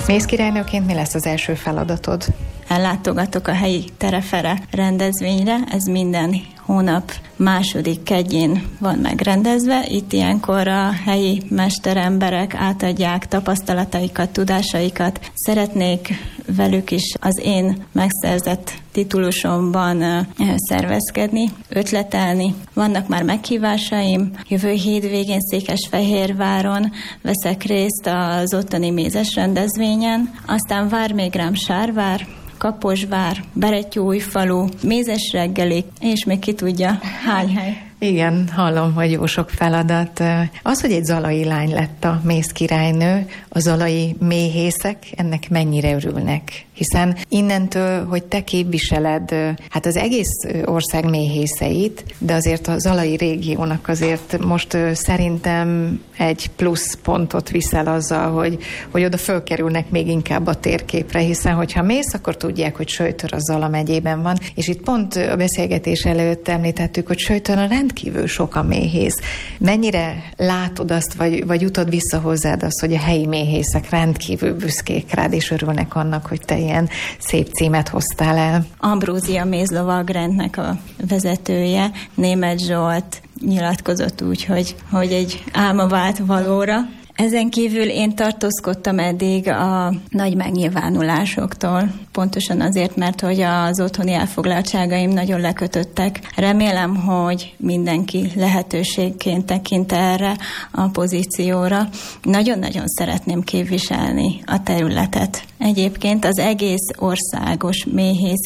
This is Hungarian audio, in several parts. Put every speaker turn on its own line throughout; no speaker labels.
Mész királynőként mi lesz az első feladatod?
Ellátogatok a helyi Terefere rendezvényre, ez minden hónap második kedjén van megrendezve. Itt ilyenkor a helyi mesteremberek átadják tapasztalataikat, tudásaikat. Szeretnék velük is az én megszerzett titulusomban szervezkedni, ötletelni. Vannak már meghívásaim. Jövő hétvégén Székesfehérváron veszek részt az ottani mézes rendezvényen. Aztán vár még rám Sárvár, Kaposvár, Berettyóújfalu, mézes reggelik, és még ki tudja, hány hely.
Igen, hallom, hogy jó sok feladat. Az, hogy egy zalai lány lett a méz királynő, a zalai méhészek ennek mennyire örülnek? Hiszen innentől, hogy te képviseled hát az egész ország méhészeit, de azért a zalai régiónak azért most szerintem egy plusz pontot viszel azzal, hogy oda fölkerülnek még inkább a térképre, hiszen hogyha mész, akkor tudják, hogy Söjtör a Zala megyében van, és itt pont a beszélgetés előtt említettük, hogy Söjtörön rendkívül sok a méhész. Mennyire látod azt, vagy jutod vissza hozzád azt, hogy a helyi méhészek rendkívül büszkék rád, és örülnek annak, hogy te ilyen szép címet hoztál el?
Ambrózia mézlovagrendnek a vezetője, Németh Zsolt nyilatkozott úgy, hogy egy álma vált valóra. Ezen kívül én tartózkodtam eddig a nagy megnyilvánulásoktól, pontosan azért, mert hogy az otthoni elfoglaltságaim nagyon lekötöttek. Remélem, hogy mindenki lehetőségként tekint erre a pozícióra. Nagyon-nagyon szeretném képviselni a területet. Egyébként az egész országos méhész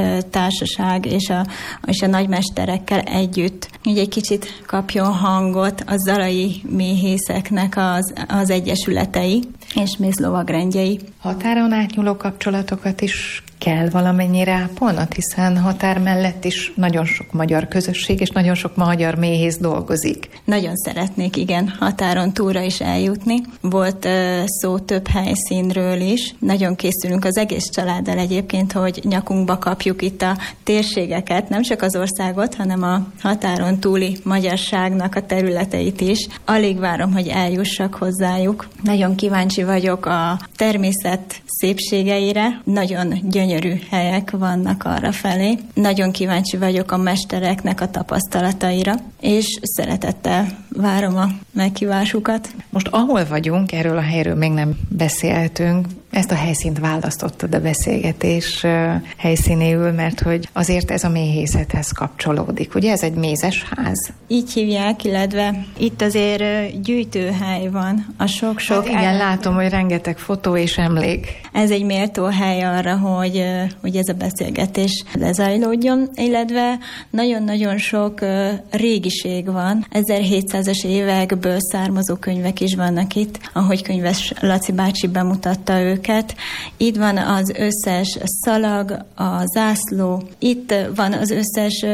társaság és a nagymesterekkel együtt, hogy egy kicsit kapjon hangot a zalai méhészeknek az egyesületei és mézlovagrendjei.
Határon átnyúló kapcsolatokat is kell valamennyire ápolnod, hiszen határ mellett is nagyon sok magyar közösség és nagyon sok magyar méhész dolgozik.
Nagyon szeretnék, igen, határon túlra is eljutni. Volt szó több helyszínről is. Nagyon készülünk az egész családdal egyébként, hogy nyakunkba kapjuk itt a térségeket, nem csak az országot, hanem a határon túli magyarságnak a területeit is. Alig várom, hogy eljussak hozzájuk. Nagyon kíváncsi vagyok a természet szépségeire. Nagyon gyönyörű helyek vannak arra felé. Nagyon kíváncsi vagyok a mestereknek a tapasztalataira, és szeretettel várom a meghívásukat.
Most ahol vagyunk, erről a helyről még nem beszéltünk, ezt a helyszínt választottad a beszélgetés helyszínéül, mert hogy azért ez a méhészethez kapcsolódik. Ugye ez egy mézes ház?
Így hívják, illetve itt azért gyűjtőhely van. A sok-sok...
Hát igen, látom, hogy rengeteg fotó és emlék.
Ez egy méltó hely arra, hogy ez a beszélgetés lezajlódjon, illetve nagyon-nagyon sok régiség van. 1700-es évekből származó könyvek is vannak itt, ahogy könyves Laci bácsi bemutatta őket. Itt van az összes szalag, a zászló, itt van az összes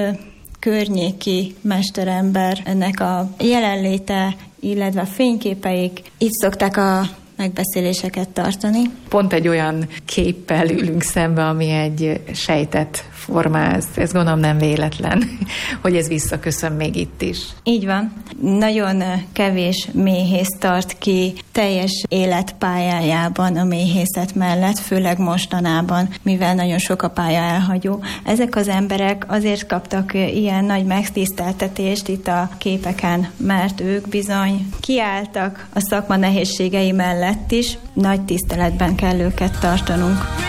környéki mesterembernek a jelenléte, illetve a fényképeik. Itt szokták a megbeszéléseket tartani.
Pont egy olyan képpel ülünk szembe, ami egy sejtet formáz. Ez gondolom nem véletlen, hogy ez visszaköszön még itt is.
Így van. Nagyon kevés méhész tart ki teljes életpályájában a méhészet mellett, főleg mostanában, mivel nagyon sok a pálya elhagyó. Ezek az emberek azért kaptak ilyen nagy megtiszteltetést itt a képeken, mert ők bizony kiálltak a szakma nehézségei mellett is. Nagy tiszteletben kell őket tartanunk.